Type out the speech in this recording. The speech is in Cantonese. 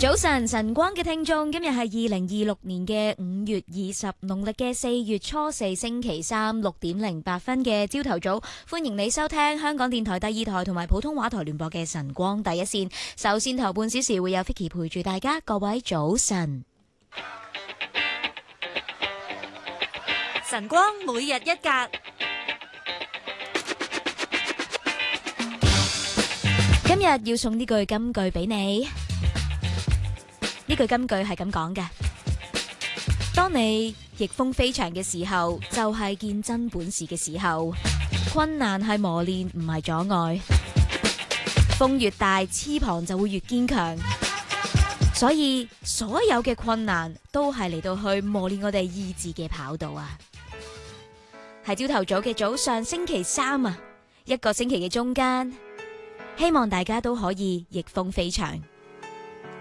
早晨，晨光嘅聽眾，今日係2026年嘅5月20，農曆嘅4月初4星期三6點08分嘅朝頭早，歡迎你收聽香港電台第二台同埋普通話台聯播嘅晨光第一線。首先頭半小時會有 Vicky 陪住大家，各位早晨。 晨光每日一格。 今日要送呢句金句俾你。呢句金句係咁講嘅：當你逆風飛翔嘅時候，就係見真本事嘅時候。困難係磨練，唔係阻礙。風越大，翅膀就會越堅強。所以所有嘅困難都係嚟到去磨練我哋意志嘅跑道啊！係朝頭早嘅早上，星期三啊，一個星期嘅中間，希望大家都可以逆風飛翔。